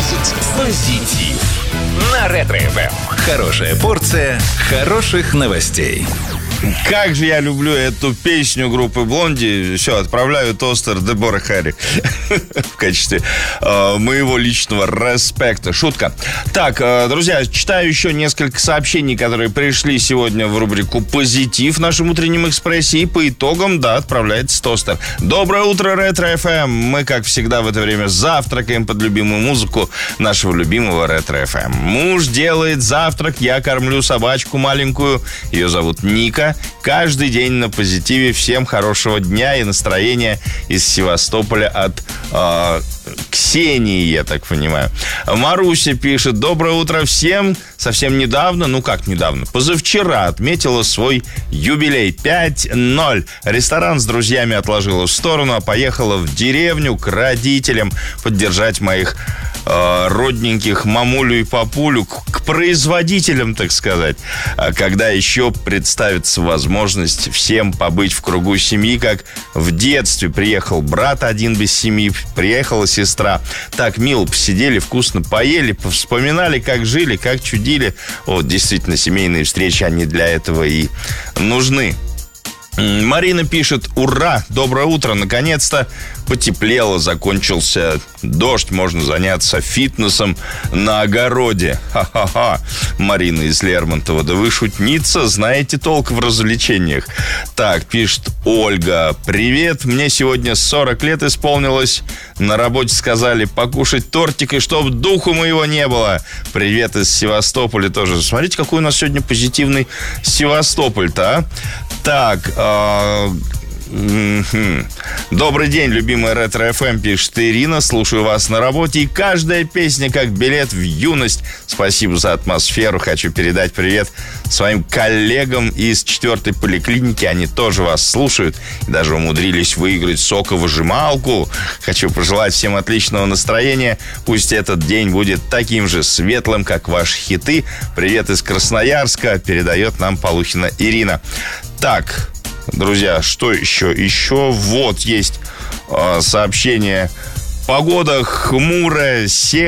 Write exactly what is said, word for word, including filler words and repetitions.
семнадцать. Позитив на Ретро-эф эм. Хорошая порция хороших новостей. Как же я люблю эту песню группы Блонди. Все, отправляю тостер Дебора Харри в качестве э, моего личного респекта. Шутка. Так, э, друзья, читаю еще несколько сообщений, которые пришли сегодня в рубрику «Позитив» в нашем утреннем экспрессе. И по итогам, да, отправляется тостер. Доброе утро, Ретро-эф эм. Мы, как всегда, в это время завтракаем под любимую музыку нашего любимого Ретро-эф эм. Муж делает завтрак, я кормлю собачку маленькую. Ее зовут Ника. Каждый день на позитиве. Всем хорошего дня и настроения из Севастополя от э, Ксении, я так понимаю. Маруся пишет: доброе утро всем. Совсем недавно, ну как недавно, позавчера отметила свой юбилей пять ноль. Ресторан с друзьями отложила в сторону, а поехала в деревню к родителям поддержать моих э, родненьких мамулю и папулю, к, к производителям, так сказать. А когда еще представится возможность всем побыть в кругу семьи, как в детстве. Приехал брат один без семьи, приехала сестра. Так мило посидели, вкусно поели, вспоминали, как жили, как чудили. Вот, действительно, семейные встречи, они для этого и нужны. Марина пишет: ура, доброе утро, наконец-то потеплело, закончился дождь, можно заняться фитнесом на огороде. Ха-ха-ха. Марина из Лермонтова: да вы шутница, знаете толк в развлечениях. Так, пишет Ольга: привет, мне сегодня сорок лет исполнилось, на работе сказали покушать тортик, и чтоб духу моего не было. Привет из Севастополя тоже. Смотрите, какой у нас сегодня позитивный Севастополь-то, а. Так, э, mm-hmm. Добрый день, любимая Ретро-эф эм, пишет Ирина. Слушаю вас на работе, и каждая песня как билет в юность. Спасибо за атмосферу. Хочу передать привет своим коллегам из четвертой поликлиники. Они тоже вас слушают и даже умудрились выиграть соковыжималку. Хочу пожелать всем отличного настроения. Пусть этот день будет таким же светлым, как ваши хиты. Привет из Красноярска. Передает нам Полухина Ирина. Так, друзья, что еще? Еще вот есть э, сообщение. Погода хмурая, серая.